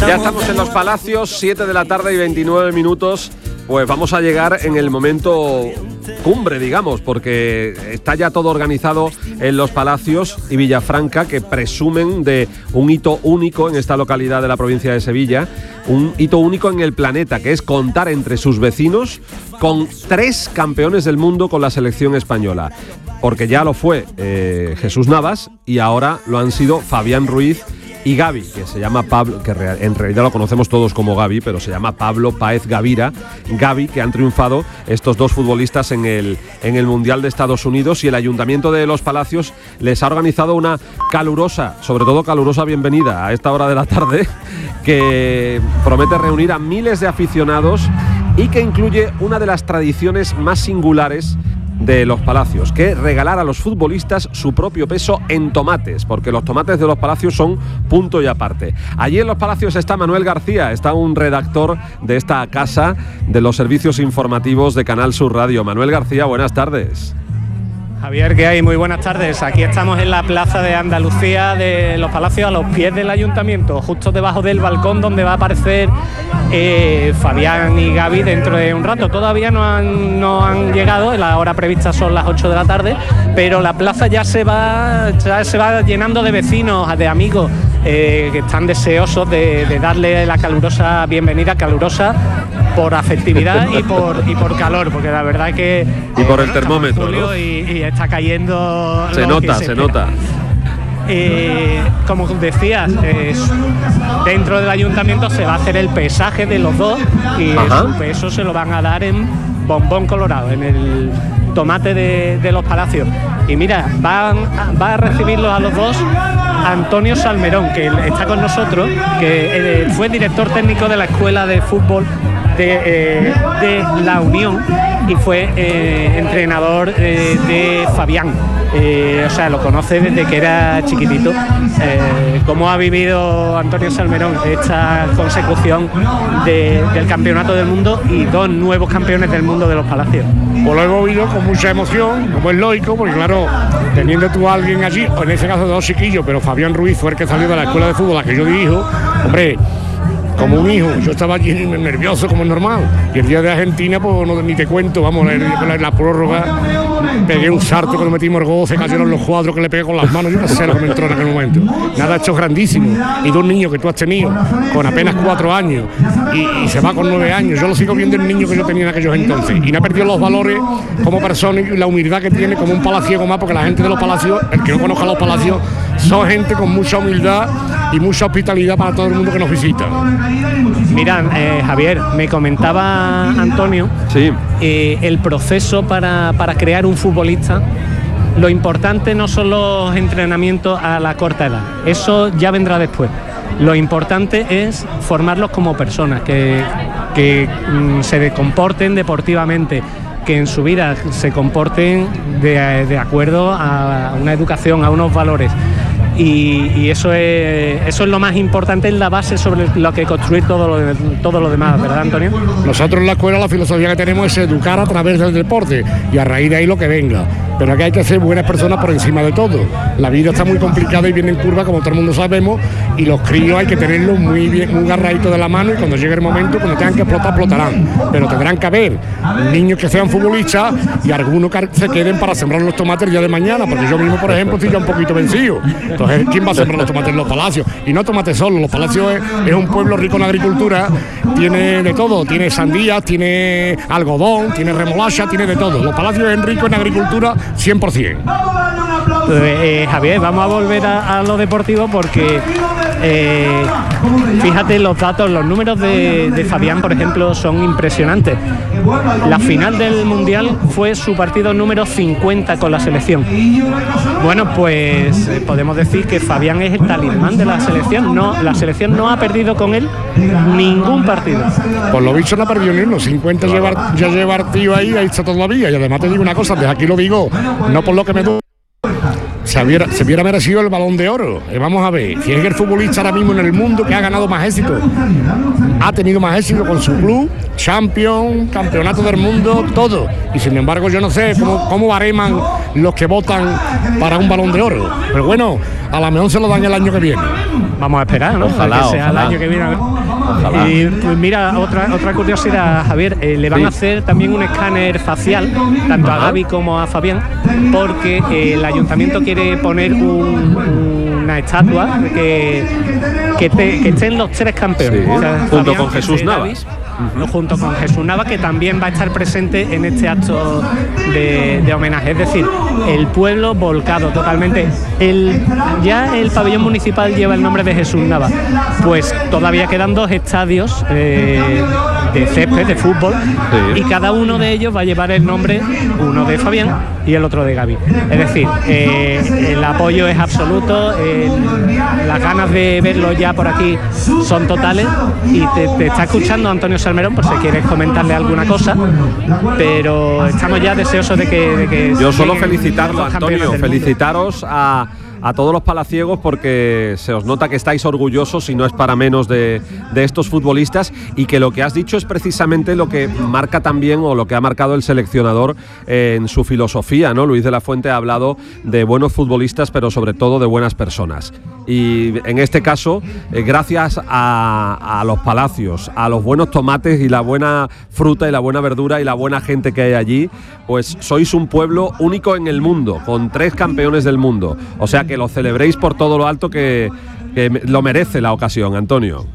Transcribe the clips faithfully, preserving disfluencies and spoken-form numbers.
estamos. Ya estamos en los Palacios, siete de la tarde y veintinueve minutos. Pues vamos a llegar en el momento cumbre, digamos, porque está ya todo organizado en los Palacios y Villafranca, que presumen de un hito único en esta localidad de la provincia de Sevilla, un hito único en el planeta, que es contar entre sus vecinos con tres campeones del mundo con la selección española. Porque ya lo fue eh, Jesús Navas y ahora lo han sido Fabián Ruiz y Gavi, que se llama Pablo, que en realidad lo conocemos todos como Gavi, pero se llama Pablo Páez Gavira. Gavi, que han triunfado estos dos futbolistas en el, en el Mundial de Estados Unidos, y el Ayuntamiento de Los Palacios les ha organizado una calurosa, sobre todo calurosa bienvenida a esta hora de la tarde, que promete reunir a miles de aficionados y que incluye una de las tradiciones más singulares de Los Palacios, que es regalar a los futbolistas su propio peso en tomates, porque los tomates de Los Palacios son punto y aparte. Allí en Los Palacios está Manuel García, está un redactor de esta casa de los servicios informativos de Canal Sur Radio. Manuel García, buenas tardes. Javier, ¿qué hay? Muy buenas tardes. Aquí estamos en la Plaza de Andalucía de Los Palacios, a los pies del Ayuntamiento, justo debajo del balcón donde va a aparecer eh, Fabián y Gavi dentro de un rato. Todavía no han, no han llegado, la hora prevista son las ocho de la tarde, pero la plaza ya se va, ya se va llenando de vecinos, de amigos eh, que están deseosos de, de darle la calurosa bienvenida, calurosa por afectividad y por y por calor, porque la verdad es que y por eh, el termómetro, ¿no? y, y está cayendo. Se nota, se, se nota. Eh, como decías, eh, dentro del ayuntamiento se va a hacer el pesaje de los dos y Ajá. su peso se lo van a dar en bombón colorado, en el tomate de, de Los Palacios. Y mira, van, va a recibirlos a los dos Antonio Salmerón, que está con nosotros, que eh, fue director técnico de la Escuela de Fútbol de, eh, de La Unión y fue eh, entrenador eh, de Fabián. Eh, o sea, lo conoce desde que era chiquitito. Eh, ¿Cómo ha vivido Antonio Salmerón esta consecución de, del campeonato del mundo y dos nuevos campeones del mundo de Los Palacios? Pues lo hemos vivido con mucha emoción, como es lógico, porque claro, teniendo tú a alguien allí, o en ese caso dos chiquillos, pero Fabián Ruiz fue el que salió de la escuela de fútbol a la que yo dirijo, hombre, como un hijo. Yo estaba allí nervioso como es normal, y el día de Argentina pues no, ni te cuento, vamos, la, la, la prórroga, pegué un salto cuando metimos el gol, se cayeron los cuadros que le pegué con las manos, yo no sé lo que me entró en aquel momento. Nada, hecho grandísimo, y dos niños que tú has tenido con apenas cuatro años y, y se va con nueve años, yo lo sigo viendo el niño que yo tenía en aquellos entonces, y no ha perdido los valores como persona y la humildad que tiene como un palaciego más, porque la gente de Los Palacios, el que no conozca Los Palacios, son gente con mucha humildad y mucha hospitalidad para todo el mundo que nos visita. Mira, eh, Javier, me comentaba Antonio, sí. eh, el proceso para, para crear un futbolista. Lo importante no son los entrenamientos a la corta edad, eso ya vendrá después. Lo importante es formarlos como personas, que, que mm, se comporten deportivamente, que en su vida se comporten de, de acuerdo a una educación, a unos valores. Y, y eso es eso es lo más importante, es la base sobre lo que construir todo lo, todo lo demás, ¿verdad, Antonio? Nosotros en la escuela la filosofía que tenemos es educar a través del deporte y a raíz de ahí lo que venga. Pero aquí hay que ser buenas personas por encima de todo. La vida está muy complicada y viene en curva, como todo el mundo sabemos, y los críos hay que tenerlos muy bien, muy agarraditos de la mano, y cuando llegue el momento, cuando tengan que explotar, explotarán. Pero tendrán que haber niños que sean futbolistas y algunos que se queden para sembrar los tomates el día de mañana, porque yo mismo, por ejemplo, estoy ya un poquito vencido. Entonces, ¿quién va a sembrar los tomates en Los Palacios? Y no tomates solo, Los Palacios es, es un pueblo rico en agricultura, tiene de todo, tiene sandías, tiene algodón, tiene remolacha, tiene de todo. Los Palacios es rico en agricultura cien por ciento. Pues, eh, Javier, vamos a volver a, a lo deportivo porque eh, fíjate los datos, los números de, de Fabián, por ejemplo, son impresionantes. La final del Mundial fue su partido número cincuenta con la selección. Bueno, pues eh, podemos decir que Fabián es el talismán de la selección. No, la selección no ha perdido con él ningún partido. Por lo visto no ha perdido ni uno. cincuenta lleva, ya lleva el tío ahí, ahí está todavía. Y además te digo una cosa, desde aquí lo digo, no por lo que me duele, se hubiera, se hubiera merecido el Balón de Oro. Eh, vamos a ver, si es el futbolista ahora mismo en el mundo que ha ganado más éxito, ha tenido más éxito con su club, Champions, Campeonato del Mundo, todo. Y sin embargo yo no sé cómo, cómo bareman los que votan para un Balón de Oro. Pero bueno, a lo mejor se lo dan el año que viene. Vamos a esperar, ¿no? Ojalá, que sea ojalá. el año que viene. Ojalá. Y pues mira, otra otra curiosidad, Javier, eh, le van Sí. a hacer también un escáner facial, tanto Ajá. a Gavi como a Fabián, porque eh, el ayuntamiento quiere poner un, una estatua que, que, te- que estén los tres campeones. Sí, junto Fabián, con Jesús Gavi, Navas. Uh-huh. Junto con Jesús Nava, que también va a estar presente en este acto de, de homenaje. Es decir, el pueblo volcado totalmente. El, ya el pabellón municipal lleva el nombre de Jesús Nava. Pues todavía quedan dos estadios eh, de césped, de fútbol, Sí. y cada uno de ellos va a llevar el nombre, uno de Fabián y el otro de Gavi. Es decir, eh, el apoyo es absoluto, el- las ganas de verlo ya por aquí son totales, y te, te está escuchando Antonio Salmerón por si quieres comentarle alguna cosa, pero estamos ya deseosos de que, de que Yo solo lleguen felicitarlo, los campeones Antonio, del mundo. felicitaros a, a todos los palaciegos, porque se os nota que estáis orgullosos, y no es para menos, de, de estos futbolistas, y que lo que has dicho es precisamente lo que marca también, o lo que ha marcado el seleccionador en su filosofía, ¿no? Luis de la Fuente ha hablado de buenos futbolistas, pero sobre todo de buenas personas. Y en este caso, eh, gracias a, a los palacios, a los buenos tomates y la buena fruta y la buena verdura y la buena gente que hay allí, pues sois un pueblo único en el mundo, con tres campeones del mundo. O sea que lo celebréis por todo lo alto, que, que lo merece la ocasión, Antonio.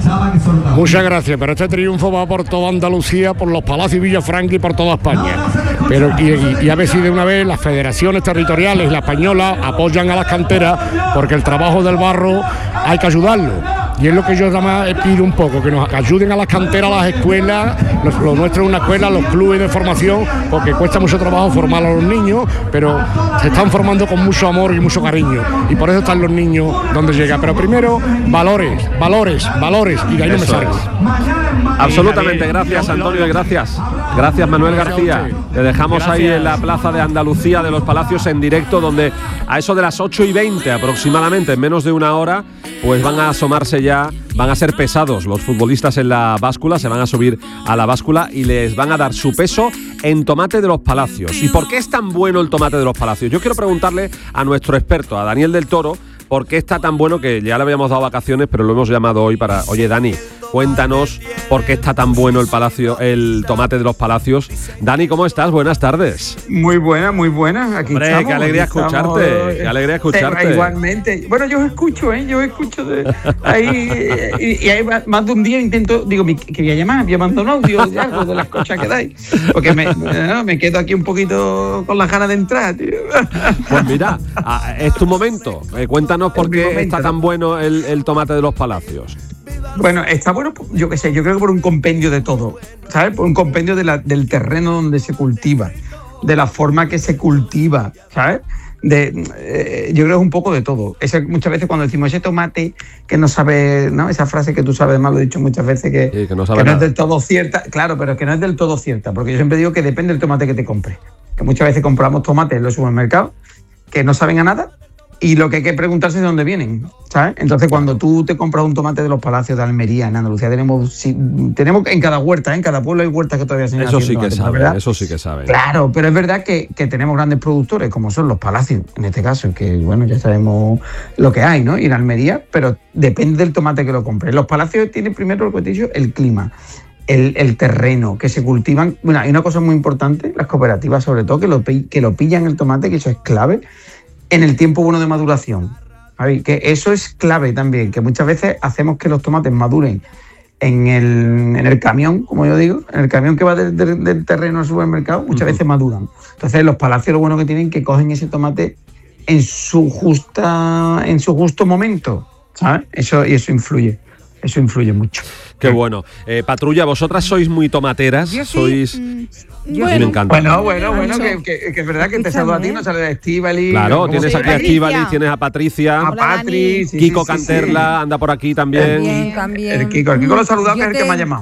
Muchas gracias, pero este triunfo va por toda Andalucía, por los palacios Villafranca y por toda España. Pero y, y- y a ver si de una vez las federaciones territoriales y la española apoyan a las canteras, porque el trabajo del barro hay que ayudarlo. Y es lo que yo nada más pido un poco, que nos ayuden a las canteras, a las escuelas, los- lo nuestro es una escuela, los clubes de formación, porque cuesta mucho trabajo formar a los niños, pero se están formando con mucho amor y mucho cariño. Y por eso están los niños donde llegan. Pero primero, valores, valores, valores, y de ahí no me Eso salgo. es. Absolutamente, gracias, Antonio, y gracias. Gracias, Manuel García. Te dejamos ahí en la Plaza de Andalucía de los Palacios en directo, donde a eso de las ocho y veinte aproximadamente, en menos de una hora, pues van a asomarse ya, van a ser pesados los futbolistas en la báscula, se van a subir a la báscula y les van a dar su peso en tomate de los Palacios. ¿Y por qué es tan bueno el tomate de los Palacios? Yo quiero preguntarle a nuestro experto, a Daniel del Toro, por qué está tan bueno, que ya le habíamos dado vacaciones, pero lo hemos llamado hoy para... Oye, Dani, cuéntanos por qué está tan bueno el palacio, el tomate de los Palacios. Dani, ¿cómo estás? Buenas tardes. Muy buena, muy buena. Aquí Hombre, estamos. qué alegría aquí estamos. escucharte, qué alegría escucharte. Eh, igualmente. Bueno, yo os escucho, ¿eh? Yo escucho de ahí, eh, y, y hay más de un día intento, digo, me- que voy a llamar, voy a mandar un audio de algo de las cosas que dais, porque me, no, me quedo aquí un poquito con las ganas de entrar, tío. Pues mira, a- es tu momento. Eh, cuéntanos por Es mi qué momento, está ¿no? tan bueno el, el tomate de los Palacios. Bueno, está bueno, yo qué sé, yo creo que por un compendio de todo, ¿sabes? Por un compendio de la- del terreno donde se cultiva, de la forma que se cultiva, ¿sabes? De, eh, yo creo que es un poco de todo. Ese, muchas veces cuando decimos ese tomate que no sabe, ¿no? Esa frase que tú sabes más, lo he dicho muchas veces, que, Sí, que no sabe que no nada. es del todo cierta. Claro, pero es que no es del todo cierta, porque yo siempre digo que depende del tomate que te compres. Que muchas veces compramos tomates en los supermercados que no saben a nada, y lo que hay que preguntarse es de dónde vienen, ¿sabes? Entonces, cuando tú te compras un tomate de los Palacios de Almería, en Andalucía, tenemos, sí, tenemos en cada huerta, ¿eh? En cada pueblo hay huertas que todavía se Eso sí que tomates, saben, ¿verdad? eso sí que saben. Claro, pero es verdad que, que tenemos grandes productores, como son los Palacios, en este caso, que bueno, ya sabemos lo que hay, ¿no? Y en Almería, pero depende del tomate que lo compres. Los Palacios tienen primero, lo que te he dicho, el clima, el, el terreno, que se cultivan. Bueno, hay una cosa muy importante, las cooperativas sobre todo, que lo, pi- que lo pillan el tomate, que eso es clave, en el tiempo bueno de maduración. ¿Sabes? Que eso es clave también, que muchas veces hacemos que los tomates maduren en el, en el camión, como yo digo, en el camión que va del, del- del terreno al supermercado, muchas veces maduran. Entonces los Palacios lo bueno que tienen que cogen ese tomate en su justa, en su justo momento, ¿sabes? Eso, y eso influye, eso influye mucho. Qué bueno. Eh, Patrulla, vosotras sois muy tomateras, Yo sí, sois... mm, A mí bueno, me encanta. Bueno, bueno, bueno, Mucho. que, que- que es verdad que te saludo a ti, no sale de Estíbaliz. Claro, ¿cómo tienes se aquí a llama? Patricia. Estíbaliz, tienes a Patricia, A Hola, Patri, Dani. sí, Kiko sí, sí, sí. Canterla anda por aquí también. También, también. El Kiko, el Kiko lo saludaba, que Yo es el que te- me ha llamado.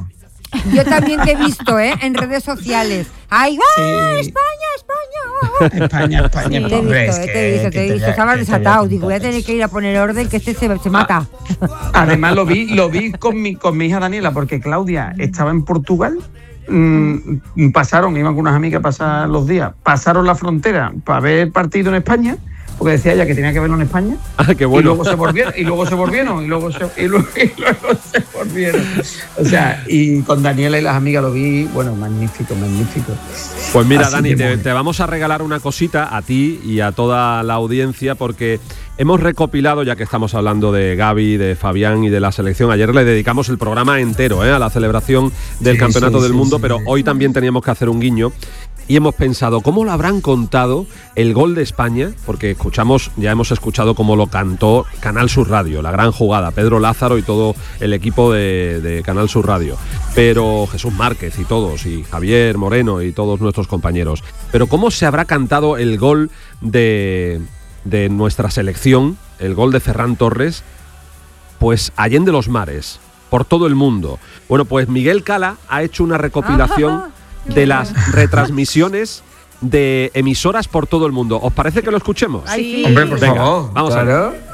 Yo también te he visto, ¿eh? En redes sociales. ¡Ay, va! Sí. ¡España, España! España, España, Sí, te he pobre, visto, es eh, que- te he visto, que te he te visto. voy a- Estabas que te voy a desatado. Digo, voy a contar. tener que ir a poner orden, que este se, se mata. Además lo vi, lo vi con mi, con mi hija Daniela, porque Claudia estaba en Portugal. mm, pasaron, iban con unas amigas a pasar los días, pasaron la frontera para ver el partido en España, porque decía ella que tenía que verlo en España. Ah, qué Y bueno. luego se volvieron, y luego se volvieron, y luego se, y luego, y luego se volvieron. O sea, y con Daniela y las amigas lo vi, bueno, magnífico, magnífico. Pues mira, Así Dani, que te, bueno. te vamos a regalar una cosita a ti y a toda la audiencia, porque hemos recopilado, ya que estamos hablando de Gaby, de Fabián y de la selección. Ayer le dedicamos el programa entero, ¿eh? A la celebración del Sí, Campeonato sí, del sí, Mundo, sí. pero hoy también teníamos que hacer un guiño. Y hemos pensado, ¿cómo lo habrán contado el gol de España? Porque escuchamos, ya hemos escuchado cómo lo cantó Canal Sur Radio, la gran jugada, Pedro Lázaro y todo el equipo de, de Canal Sur Radio. Pero Jesús Márquez y todos, y Javier Moreno y todos nuestros compañeros. Pero ¿cómo se habrá cantado el gol de, de nuestra selección, el gol de Ferran Torres? Pues allende los mares, por todo el mundo. Bueno, pues Miguel Cala ha hecho una recopilación de las retransmisiones de emisoras por todo el mundo. ¿Os parece que lo escuchemos? Ay, sí. Hombre, por Venga, favor. vamos a ver. claro.